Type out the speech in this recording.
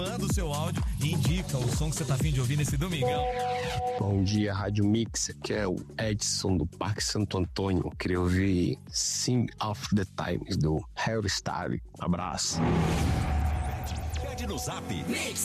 manda o seu áudio e indica o som que você tá a fim de ouvir nesse domingão. Bom dia, Rádio Mix, que é o Edson do Parque Santo Antônio. Queria ouvir Sing of the Times do Harry Styles. Abraço. Pede no Zap.